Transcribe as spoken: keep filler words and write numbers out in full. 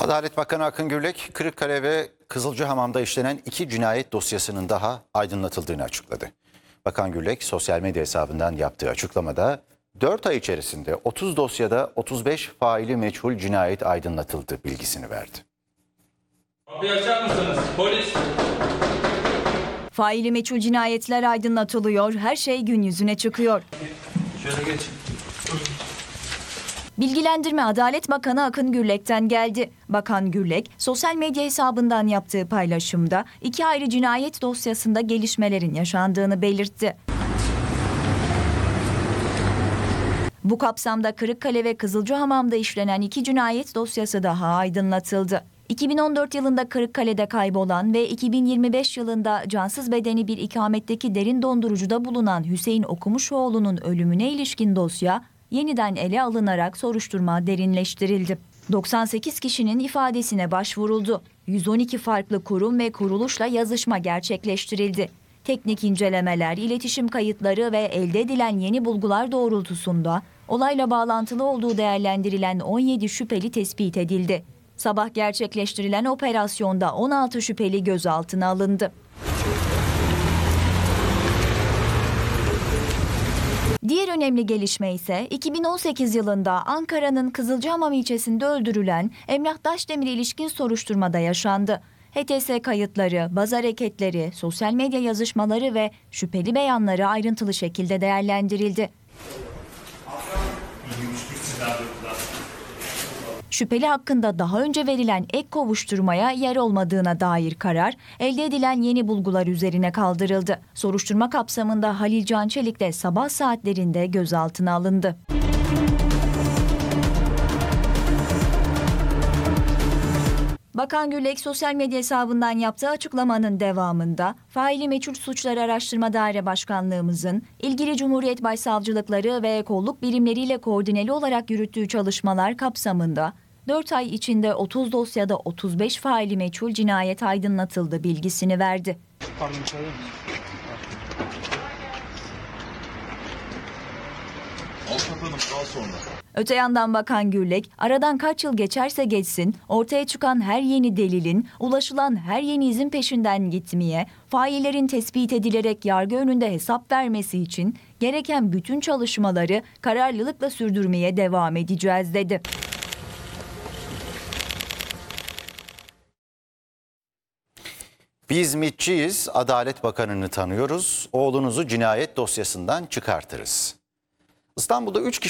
Adalet Bakanı Akın Gürlek, Kırıkkale ve Kızılcahamam'da işlenen iki cinayet dosyasının daha aydınlatıldığını açıkladı. Bakan Gürlek, sosyal medya hesabından yaptığı açıklamada dört ay içerisinde otuz dosyada otuz beş faili meçhul cinayet aydınlatıldı bilgisini verdi. Kapıyı açar mısınız? Polis. Faili meçhul cinayetler aydınlatılıyor, her şey gün yüzüne çıkıyor. Şöyle geç. Bilgilendirme Adalet Bakanı Akın Gürlek'ten geldi. Bakan Gürlek, sosyal medya hesabından yaptığı paylaşımda iki ayrı cinayet dosyasında gelişmelerin yaşandığını belirtti. Bu kapsamda Kırıkkale ve Kızılcahamam'da işlenen iki cinayet dosyası daha aydınlatıldı. iki bin on dört yılında Kırıkkale'de kaybolan ve iki bin yirmi beş yılında cansız bedeni bir ikametteki derin dondurucuda bulunan Hüseyin Okumuşoğlu'nun ölümüne ilişkin dosya yeniden ele alınarak soruşturma derinleştirildi. doksan sekiz kişinin ifadesine başvuruldu. yüz on iki farklı kurum ve kuruluşla yazışma gerçekleştirildi. Teknik incelemeler, iletişim kayıtları ve elde edilen yeni bulgular doğrultusunda olayla bağlantılı olduğu değerlendirilen on yedi şüpheli tespit edildi. Sabah gerçekleştirilen operasyonda on altı şüpheli gözaltına alındı. Diğer önemli gelişme ise iki bin on sekiz yılında Ankara'nın Kızılcahamam ilçesinde öldürülen Emrah Taşdemir'e ilişkin soruşturmada yaşandı. H T S kayıtları, baz hareketleri, sosyal medya yazışmaları ve şüpheli beyanları ayrıntılı şekilde değerlendirildi. Şüpheli hakkında daha önce verilen ek kovuşturmaya yer olmadığına dair karar, elde edilen yeni bulgular üzerine kaldırıldı. Soruşturma kapsamında Halil Can Çelik de sabah saatlerinde gözaltına alındı. Bakan Gürlek sosyal medya hesabından yaptığı açıklamanın devamında faili meçhul suçlar araştırma daire başkanlığımızın ilgili Cumhuriyet Başsavcılıkları ve kolluk birimleriyle koordineli olarak yürüttüğü çalışmalar kapsamında dört ay içinde otuz dosyada otuz beş faili meçhul cinayet aydınlatıldı bilgisini verdi. Pardon, çağırır mısın? Öte yandan Bakan Gürlek, aradan kaç yıl geçerse geçsin, ortaya çıkan her yeni delilin, ulaşılan her yeni izin peşinden gitmeye, faillerin tespit edilerek yargı önünde hesap vermesi için gereken bütün çalışmaları kararlılıkla sürdürmeye devam edeceğiz dedi. Biz MİT'çiyiz, Adalet Bakanı'nı tanıyoruz, oğlunuzu cinayet dosyasından çıkartırız. İstanbul'da üç kişi